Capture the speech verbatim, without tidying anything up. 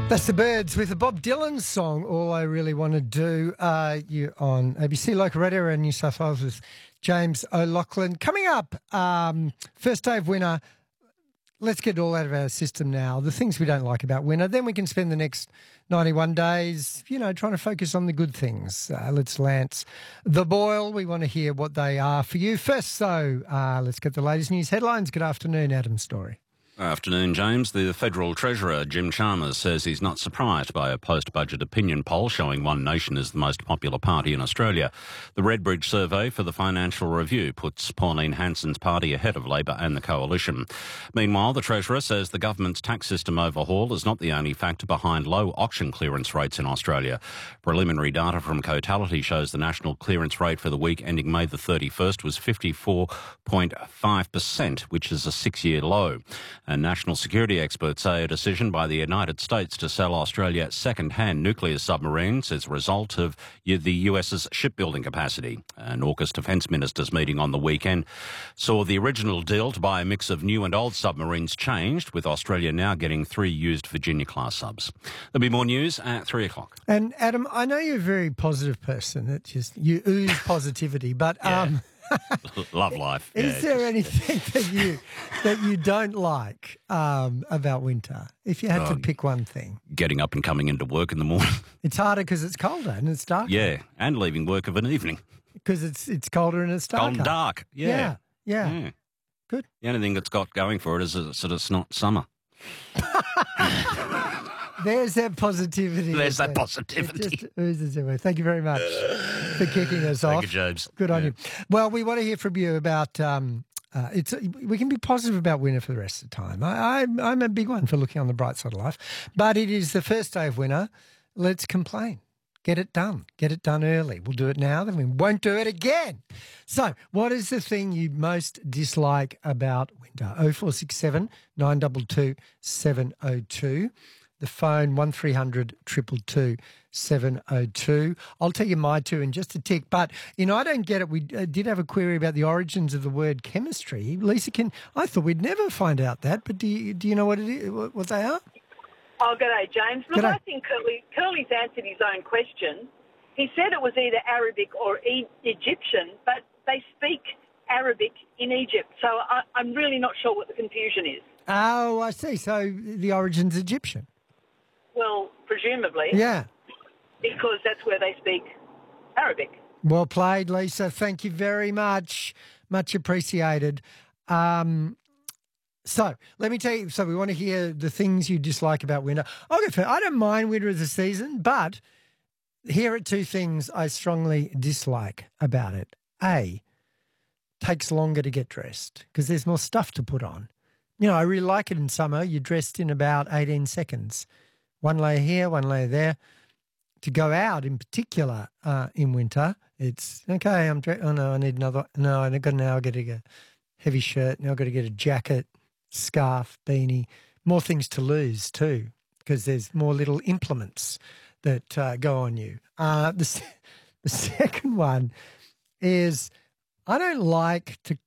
That's the Birds with the Bob Dylan song, All I Really Want to Do. Uh, you on A B C Local Radio in New South Wales with James O'Loughlin. Coming up, um, first day of winter. Let's get it all out of our system now. The things we don't like about winter. Then we can spend the next ninety-one days, you know, trying to focus on the good things. Uh, let's lance the boil. We want to hear what they are for you. First, though, uh, let's get the latest news headlines. Good afternoon, Adam Story. Afternoon, James. The Federal Treasurer, Jim Chalmers, says he's not surprised by a post-budget opinion poll showing One Nation is the most popular party in Australia. The Redbridge survey for the Financial Review puts Pauline Hanson's party ahead of Labor and the Coalition. Meanwhile, the Treasurer says the government's tax system overhaul is not the only factor behind low auction clearance rates in Australia. Preliminary data from Cotality shows the national clearance rate for the week ending May the thirty-first was fifty-four point five percent, which is a six-year low. And national security experts say a decision by the United States to sell Australia second-hand nuclear submarines is a result of the US's shipbuilding capacity. An AUKUS defence ministers meeting on the weekend saw the original deal to buy a mix of new and old submarines changed, with Australia now getting three used Virginia-class subs. There'll be more news at three o'clock. And Adam, I know you're a very positive person. That just you ooze positivity, but Yeah. um, Love life. is Yeah, there just- anything that you that you don't like um, about winter? If you had to Um, pick one thing, Getting up and coming into work in the morning. it's harder because it's colder and it's darker. Yeah, and leaving work of an evening. because it's it's colder and it's darker. Cold and dark. Yeah. Yeah, yeah. Yeah. Good. The only thing that's got going for it is that it's not summer. There's that positivity. There's that It positivity. just oozes everywhere. Thank you very much for kicking us off. Thank you, James. Good on Yeah. you. Well, we want to hear from you about. Um, uh, it's we can be positive about winter for the rest of the time. I, I'm I'm a big one for looking on the bright side of life, but it is the first day of winter. Let's complain. Get it done. Get it done early. We'll do it now, then we won't do it again. So, what is the thing you most dislike about winter? oh four six seven, nine two two, seven oh two. The phone, one three hundred, two two two, seven oh two. I'll tell you my two in just a tick. But, you know, I don't get it. We uh, did have a query about the origins of the word chemistry. Lisa, can I thought we'd never find out that, but do you, do you know what it is, what, what they are? Oh, g'day, James. Look, G'day. I think Curly, Curly's answered his own question. He said it was either Arabic or e- Egyptian, but they speak Arabic in Egypt, so I, I'm really not sure what the confusion is. Oh, I see. So the origin's Egyptian. Well, presumably, Yeah. because that's where they speak Arabic. Well played, Lisa. Thank you very much. Much appreciated. Um, so let me tell you, so we want to hear the things you dislike about winter. I'll go first. I don't mind winter as a season, but here are two things I strongly dislike about it. A, takes longer to get dressed because there's more stuff to put on. You know, I really like it in summer. You're dressed in about eighteen seconds. One layer here, one layer there. To go out in particular uh, in winter, it's, okay, I'm dressed. Oh, no, I need another. No, I've got now I've got to get a heavy shirt. Now I've got to get a jacket, scarf, beanie. More things to lose too because there's more little implements that uh, go on you. Uh, the, se- the second one is I don't like to